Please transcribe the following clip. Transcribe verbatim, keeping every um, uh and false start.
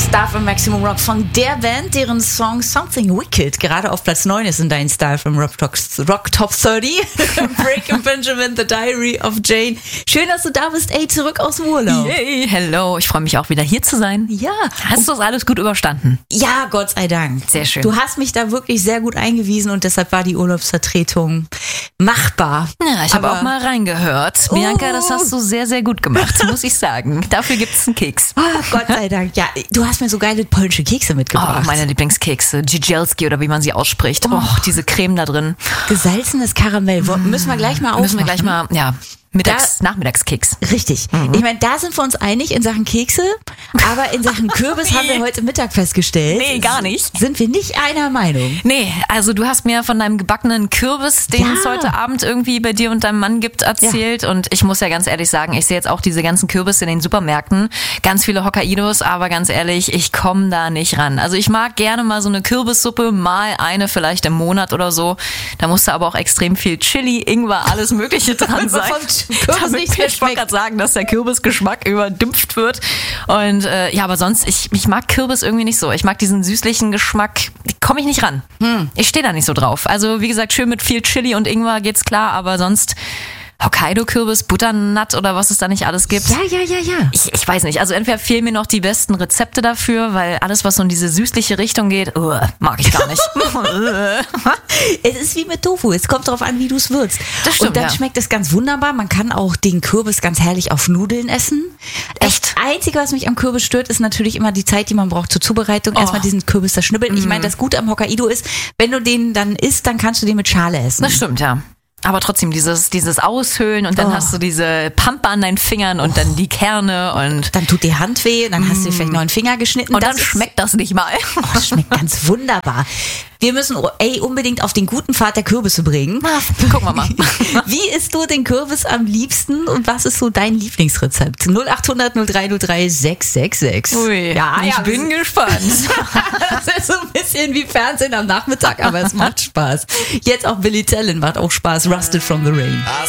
Star from Maximum Rock von der Band, deren Song Something Wicked gerade auf Platz neun ist in deinen Style from Rock, Rock Top dreißig. Break and Benjamin, The Diary of Jane. Schön, dass du da bist. Ey, zurück aus dem Urlaub. Yay, hello. Ich freue mich auch wieder hier zu sein. Ja. Hast du das alles gut überstanden? Ja, Gott sei Dank. Sehr schön. Du hast mich da wirklich sehr gut eingewiesen und deshalb war die Urlaubsvertretung machbar. Ja, ich habe auch mal reingehört. Bianca, das hast du sehr, sehr gut gemacht, muss ich sagen. Dafür gibt's einen Keks. Oh, Gott sei Dank. Ja, du hast mir so geile polnische Kekse mitgebracht. Oh, meine Lieblingskekse. Gigelski oder wie man sie ausspricht. Oh, oh diese Creme da drin. Gesalzenes Karamell. Müssen wir gleich mal aufmachen. Müssen wir gleich mal, ja. Mittags, da, Nachmittagskeks. Richtig. Mhm. Ich meine, da sind wir uns einig in Sachen Kekse, aber in Sachen Kürbis haben wir heute Mittag festgestellt. Nee, gar nicht. Sind wir nicht einer Meinung. Nee, also du hast mir von deinem gebackenen Kürbis, den ja. es heute Abend irgendwie bei dir und deinem Mann gibt, erzählt. Ja. Und ich muss ja ganz ehrlich sagen, ich sehe jetzt auch diese ganzen Kürbisse in den Supermärkten. Ganz viele Hokkaidos, aber ganz ehrlich, ich komme da nicht ran. Also ich mag gerne mal so eine Kürbissuppe, mal eine vielleicht im Monat oder so. Da muss da aber auch extrem viel Chili, Ingwer, alles Mögliche dran sein. Kürbis Damit nicht ich wollte gerade sagen, dass der Kürbisgeschmack überdümpft wird. Und äh, ja, aber sonst, ich, ich mag Kürbis irgendwie nicht so. Ich mag diesen süßlichen Geschmack, komme ich nicht ran. Hm. Ich stehe da nicht so drauf. Also wie gesagt, schön mit viel Chili und Ingwer geht's klar, aber sonst Hokkaido-Kürbis, Butternut oder was es da nicht alles gibt. Ja, ja, ja, ja. Ich, ich weiß nicht. Also entweder fehlen mir noch die besten Rezepte dafür, weil alles, was so in diese süßliche Richtung geht, uh, mag ich gar nicht. Es ist wie mit Tofu. Es kommt darauf an, wie du es würzt. Das stimmt, und dann ja. schmeckt es ganz wunderbar. Man kann auch den Kürbis ganz herrlich auf Nudeln essen. Echt? Das Einzige, was mich am Kürbis stört, ist natürlich immer die Zeit, die man braucht zur Zubereitung. Oh. Erstmal diesen Kürbis da schnibbeln. Mm. Ich meine, das Gute am Hokkaido ist, wenn du den dann isst, dann kannst du den mit Schale essen. Das stimmt, ja. Aber trotzdem, dieses, dieses Aushöhlen und dann oh. hast du diese Pampe an deinen Fingern und oh. dann die Kerne und dann tut die Hand weh und dann mm. hast du dir vielleicht noch einen Finger geschnitten. Und das dann schmeckt das nicht mal. Oh, das schmeckt ganz wunderbar. Wir müssen ey, unbedingt auf den guten Pfad der Kürbisse bringen. Na, gucken wir mal. Wie isst du den Kürbis am liebsten und was ist so dein Lieblingsrezept? null acht hundert null drei null drei sechs sechs sechs. Ui, ja, ich ja, bin gespannt. Das ist so ein bisschen wie Fernsehen am Nachmittag, aber es macht Spaß. Jetzt auch Billy Talent macht auch Spaß. Rusted from the Rain.